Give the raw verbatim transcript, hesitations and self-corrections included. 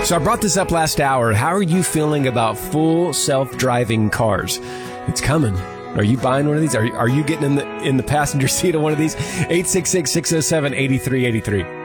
So I brought this up last hour. How are you feeling about full self-driving cars? It's coming. Are you buying one of these? Are, are you getting in the in the passenger seat of one of these? eight six six, six oh seven, eight three eight three.